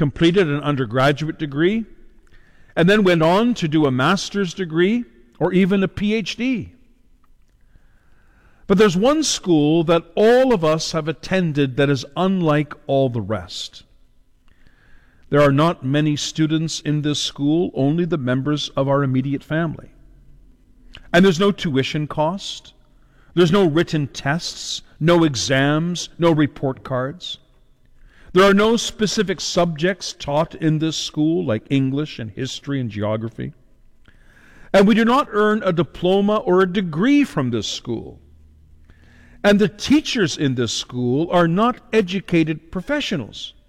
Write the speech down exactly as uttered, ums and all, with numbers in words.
completed an undergraduate degree, and then went on to do a master's degree or even a P H D. But there's one school that all of us have attended that is unlike all the rest. There are not many students in this school, only the members of our immediate family. And there's no tuition cost. There's no written tests, no exams, no report cards. There are no specific subjects taught in this school, like English and history and geography. And we do not earn a diploma or a degree from this school. And the teachers in this school are not educated professionals.